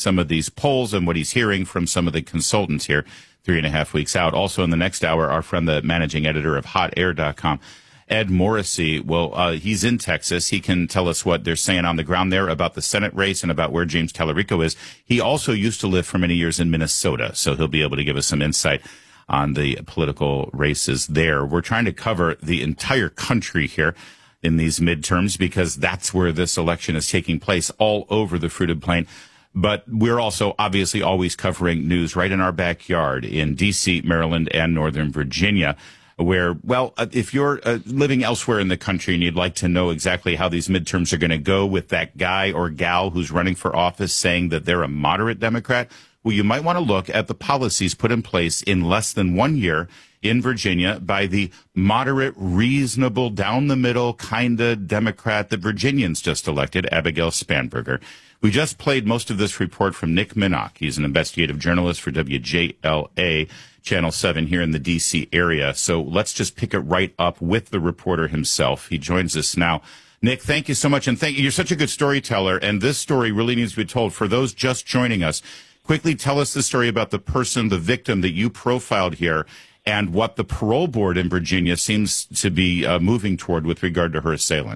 some of these polls and what he's hearing from some of the consultants here 3.5 weeks out. Also in the next hour, our friend, the managing editor of hotair.com, Ed Morrissey, he's in Texas. He can tell us what they're saying on the ground there about the Senate race and about where James Tallarico is. He also used to live for many years in Minnesota, so he'll be able to give us some insight on the political races there. We're trying to cover the entire country here in these midterms because that's where this election is taking place, all over the fruited plain. But we're also obviously always covering news right in our backyard in D.C., Maryland, and Northern Virginia, where, if you're living elsewhere in the country and you'd like to know exactly how these midterms are going to go with that guy or gal who's running for office saying that they're a moderate Democrat, well, you might want to look at the policies put in place in less than 1 year in Virginia by the moderate, reasonable, down-the-middle kind of Democrat that Virginians just elected, Abigail Spanberger. We just played most of this report from Nick Minnock. He's an investigative journalist for WJLA, Channel 7 here in the D.C. area. So let's just pick it right up with the reporter himself. He joins us now. Nick, thank you so much, and thank you. You're such a good storyteller, and this story really needs to be told. For those just joining us, quickly tell us the story about the person, the victim that you profiled here, and what the parole board in Virginia seems to be moving toward with regard to her assailant.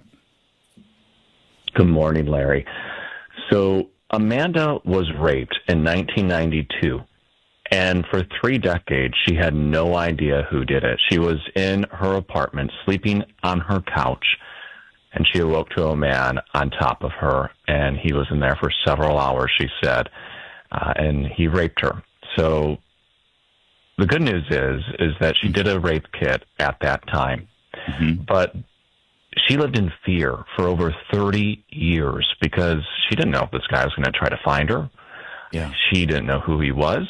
Good morning, Larry. So Amanda was raped in 1992, and for 3 decades, she had no idea who did it. She was in her apartment, sleeping on her couch, and she awoke to a man on top of her, and he was in there for several hours, she said, and he raped her. So the good news is that she did a rape kit at that time, but she lived in fear for over 30 years because she didn't know if this guy was going to try to find her. Yeah. She didn't know who he was.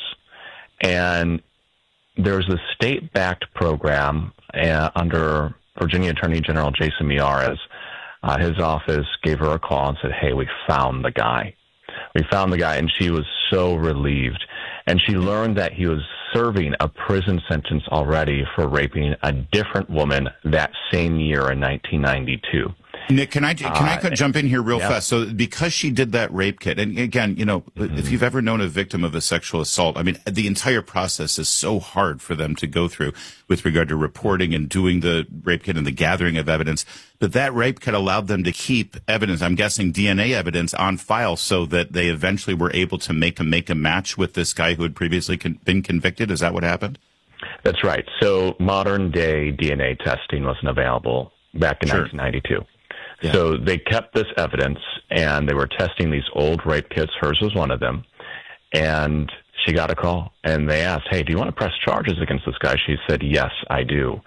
And there's a state-backed program under Virginia Attorney General Jason Miyares. His office gave her a call and said, hey, we found the guy. We found the guy, and she was so relieved. And she learned that he was serving a prison sentence already for raping a different woman that same year in 1992. Nick, can I jump in here real fast? So because she did that rape kit, and again, if you've ever known a victim of a sexual assault, I mean, the entire process is so hard for them to go through with regard to reporting and doing the rape kit and the gathering of evidence. But that rape kit allowed them to keep evidence, I'm guessing DNA evidence, on file so that they eventually were able to make a match with this guy who had previously been convicted. Is that what happened? That's right. So modern day DNA testing wasn't available back in 1992. Yeah. So they kept this evidence, and they were testing these old rape kits. Hers was one of them. And she got a call, and they asked, hey, do you want to press charges against this guy? She said, yes, I do.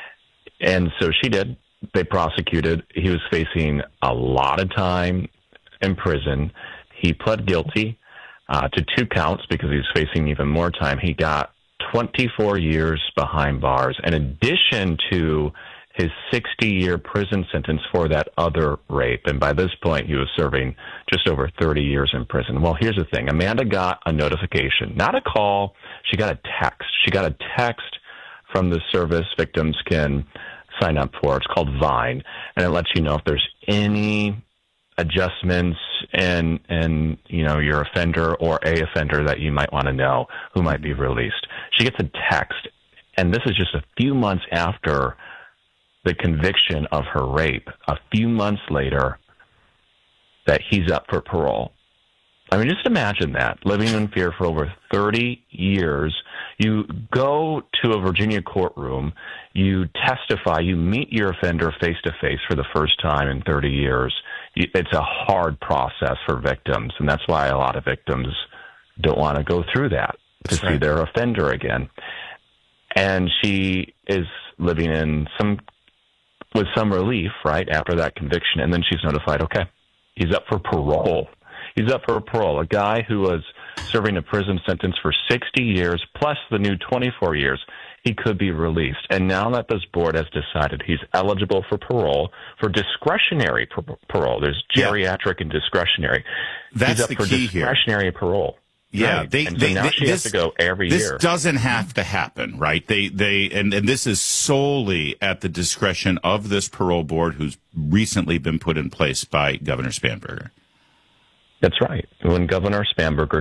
And so she did. They prosecuted. He was facing a lot of time in prison. He pled guilty to 2 counts because he was facing even more time. He got 24 years behind bars, in addition to his 60-year prison sentence for that other rape. And by this point, he was serving just over 30 years in prison. Well, here's the thing. Amanda got a notification, not a call. She got a text. She got a text from the service victims can sign up for. It's called Vine, and it lets you know if there's any adjustments in your offender or a offender that you might want to know who might be released. She gets a text, and this is just a few months after the conviction of her rape, a few months later, that he's up for parole. I mean, just imagine that, living in fear for over 30 years. You go to a Virginia courtroom, you testify, you meet your offender face-to-face for the first time in 30 years. It's a hard process for victims, and that's why a lot of victims don't want to go through that, to see their offender again. And she is living with some relief, right, after that conviction, and then she's notified, okay, he's up for parole. He's up for parole. A guy who was serving a prison sentence for 60 years plus the new 24 years, he could be released. And now that this board has decided he's eligible for parole, for discretionary parole, there's geriatric and discretionary. That's he's up the for key discretionary parole. Yeah, right. Now she has to go every year. This doesn't have to happen, right? And this is solely at the discretion of this parole board, who's recently been put in place by Governor Spanberger. That's right. When Governor Spanberger